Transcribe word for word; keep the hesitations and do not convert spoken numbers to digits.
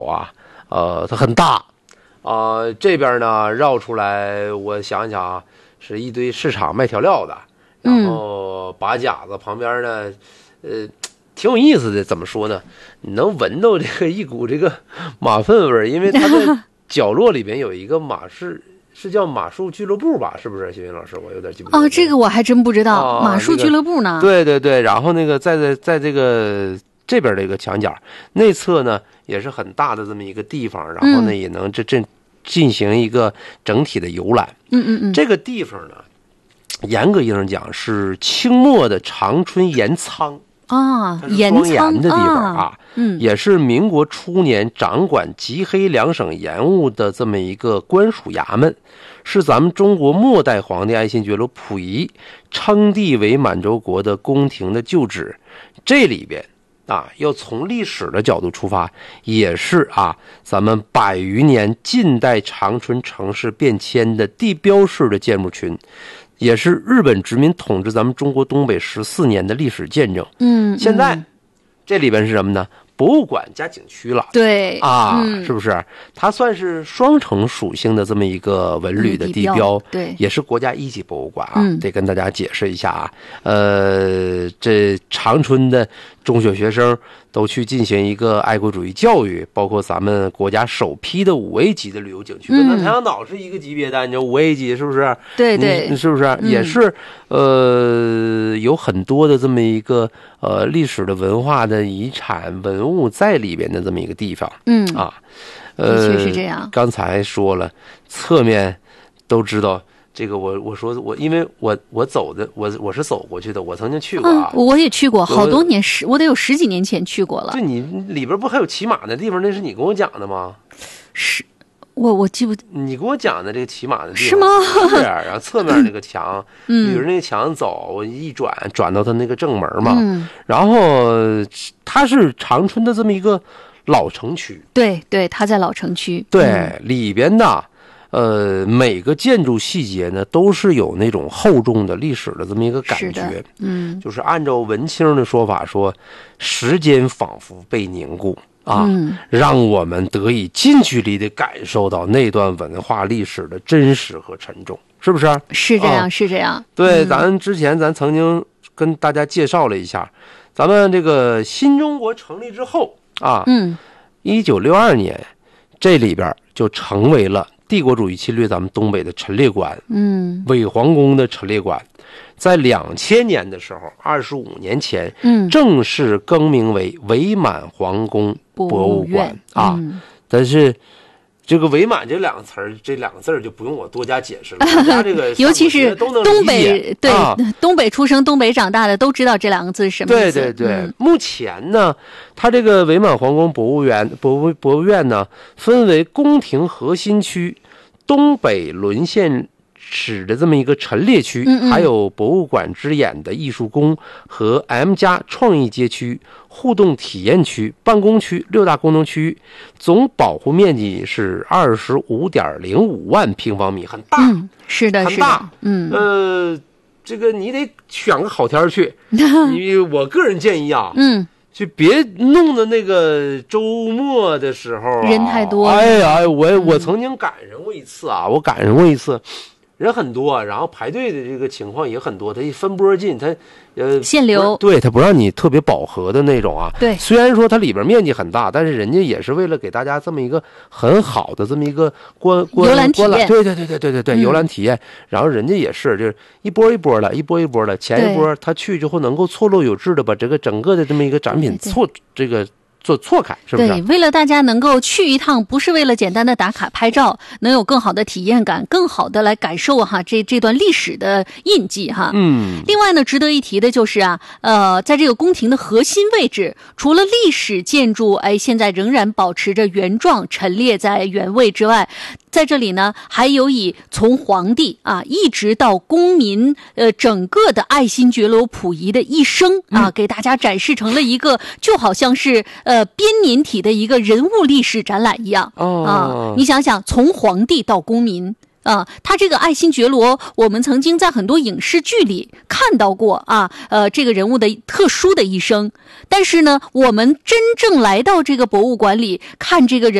啊，呃，它很大啊、呃。这边呢绕出来，我想想啊，是一堆市场卖调料的，然后把甲子旁边呢，呃，挺有意思的。怎么说呢？你能闻到这个一股这个马粪味儿，因为它在角落里边有一个马是是叫马术俱乐部吧？是不是？徐云老师，我有点记不清。 哦，这个我还真不知道， 啊、 马术俱乐部呢？ 那个、对对对，然后那个在在在这个这边的一个墙角内侧呢，也是很大的这么一个地方，然后呢、嗯、也能这这进行一个整体的游览。 嗯嗯嗯， 这个地方呢，严格意义上讲是清末的长春盐仓。 啊， 盐仓的地方啊， 嗯， 也是民国初年掌管吉黑两省盐务的这么一个官署衙门，是咱们中国末代皇帝爱新觉罗溥仪称帝为满洲国的宫廷的旧址。这里边啊，要从历史的角度出发，也是啊，咱们百余年近代长春城市变迁的地标式的建筑群。也是日本殖民统治咱们中国东北十四年的历史见证。 嗯， 现在这里边是什么呢？博物馆加景区了。 对啊、 嗯， 是不是？它算是双城属性的这么一个文旅的地标，嗯、地标对， 也是国家一级博物馆啊。 嗯、 得跟大家解释一下啊。呃，这长春的中学学生都去进行一个爱国主义教育，包括咱们国家首批的五 A 级的旅游景区，跟咱太阳岛是一个级别的，你知道五 A 级是不是？ 对对， 是不是？嗯、也是呃，有很多的这么一个呃历史的文化的遗产文物在里边的这么一个地方。 嗯啊，呃， 的确是这样。 刚才说了，侧面都知道。这个我我说我因为我我走的我我是走过去的，我曾经去过啊， 嗯、我也去过，好多年十我得有十几年前去过了。 对，你里边不还有骑马的地方？那是你跟我讲的吗？ 是，我我记不， 你跟我讲的这个骑马的地方是吗？ 是，然后侧面那个墙， 嗯， 捋着那个墙走，我一转转到它那个正门嘛， 嗯， 然后它是长春的这么一个老城区， 对对，它在老城区， 对、 嗯、 里边的。呃，每个建筑细节呢，都是有那种厚重的历史的这么一个感觉。 嗯， 就是按照文青的说法说，时间仿佛被凝固啊、 嗯， 让我们得以近距离的感受到那段文化历史的真实和沉重，是不是？ 是这样， 啊、 是这样。 对、 嗯， 咱之前咱曾经跟大家介绍了一下，咱们这个新中国成立之后啊， 嗯， 一九六二年，这里边就成为了。帝国主义侵略咱们东北的陈列馆， 嗯， 伪皇宫的陈列馆，在两千年的时候，二十五年前， 嗯， 正式更名为伪满皇宫博物馆啊。 嗯、 但是这个伪满这两个词儿，这两个字儿就不用我多加解释了，大家这个尤其是东北对、啊、东北出生、东北长大的都知道这两个字是什么意思。 对对对、 嗯， 目前呢，它这个伪满皇宫博物园博物博物院呢，分为宫廷核心区、东北沦陷史的这么一个陈列区， 嗯嗯， 还有博物馆之眼的艺术宫和 M 加创意街区、互动体验区、办公区六大功能区，总保护面积是二十五点零五万平方米，很大。 嗯，是的， 很大。 嗯， 呃，这个你得选个好天去。你我个人建议啊， 嗯。 就别弄的那个周末的时候、啊、 人太多。 哎呀，我我曾经赶上过一次啊，我赶上过一次，人很多，然后排队的这个情况也很多，它一分波进，它呃限流， 对，它不让你特别饱和的那种啊。 对， 虽然说它里边面积很大，但是人家也是为了给大家这么一个很好的这么一个观观游览体验。 对对对对对对对，游览体验。然后人家也是就是一波一波的，一波一波的，前一波他去之后能够错落有致的把这个整个的这么一个展品错这个。做错开，是不是？ 对，为了大家能够去一趟，不是为了简单的打卡拍照，能有更好的体验感，更好的来感受哈这这段历史的印记哈。 嗯。 另外呢，值得一提的就是啊，呃，在这个宫廷的核心位置，除了历史建筑，哎，现在仍然保持着原状，陈列在原位之外，在这里呢，还有以从皇帝啊一直到公民，呃，整个的爱新觉罗溥仪的一生啊， 嗯、 给大家展示成了一个就好像是呃编年体的一个人物历史展览一样。 哦、 啊，你想想，从皇帝到公民。 啊，他这个爱新觉罗，我们曾经在很多影视剧里看到过啊，呃，这个人物的特殊的一生。但是呢，我们真正来到这个博物馆里看这个人